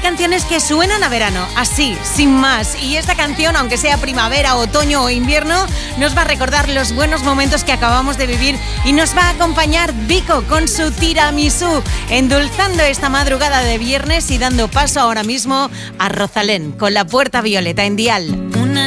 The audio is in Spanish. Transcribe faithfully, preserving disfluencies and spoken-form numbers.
canciones que suenan a verano, así, sin más. Y esta canción, aunque sea primavera, otoño o invierno, nos va a recordar los buenos momentos que acabamos de vivir y nos va a acompañar Vico con su tiramisú, endulzando esta madrugada de viernes y dando paso ahora mismo a Rosalén con La Puerta Violeta en Dial.